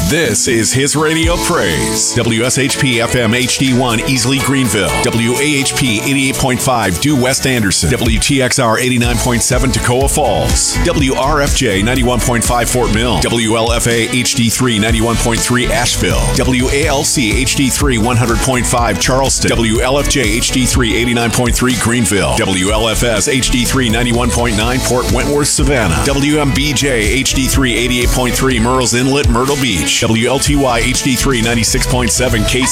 This is his radio praise. WSHP FM HD1 Easley Greenville. WAHP 88.5 Due West Anderson. WTXR 89.7 Toccoa Falls. WRFJ 91.5 Fort Mill. WLFA HD3 91.3 Asheville. WALC HD3 100.5 Charleston. WLFJ HD3 89.3 Greenville. WLFS HD3 91.9 Port Wentworth Savannah. WMBJ HD3 88.3 Murrells Inlet Myrtle Beach. WLTY HD3 96.7 K